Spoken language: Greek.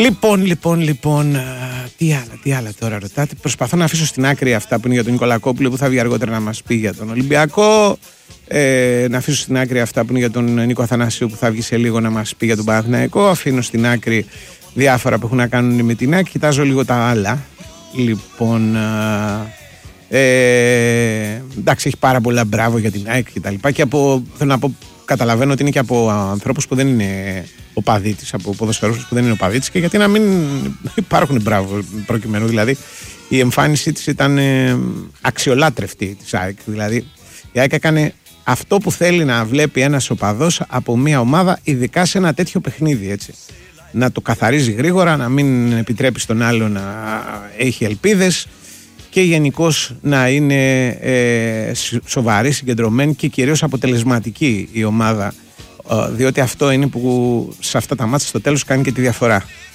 Λοιπόν, τι άλλα τώρα ρωτάτε. Προσπαθώ να αφήσω στην άκρη αυτά που είναι για τον Νικολακόπουλο που θα βγει αργότερα να μας πει για τον Ολυμπιακό. Να αφήσω στην άκρη αυτά που είναι για τον Νίκο Αθανασίου που θα βγει σε λίγο να μας πει για τον Παναθηναϊκό. Αφήνω στην άκρη διάφορα που έχουν να κάνουν με την ΑΕΚ. Κοιτάζω λίγο τα άλλα. Λοιπόν, εντάξει, έχει πάρα πολλά μπράβο για την ΑΕΚ και τα λοιπά. Και θέλω να πω, καταλαβαίνω ότι είναι και από ανθρώπους που δεν είναι οπαδοί της, από ποδοσφαιρούς που δεν είναι οπαδοί της, και γιατί να μην υπάρχουν μπράβο προκειμένου. Δηλαδή, η εμφάνισή της ήταν αξιολάτρευτη της ΑΕΚ. Δηλαδή, η ΑΕΚ έκανε αυτό που θέλει να βλέπει ένας οπαδός από μια ομάδα, ειδικά σε ένα τέτοιο παιχνίδι, έτσι. Να το καθαρίζει γρήγορα, να μην επιτρέπει στον άλλο να έχει ελπίδες και γενικώς να είναι σοβαρή, συγκεντρωμένη και κυρίως αποτελεσματική η ομάδα, διότι αυτό είναι που σε αυτά τα μάτσα στο τέλος κάνει και τη διαφορά.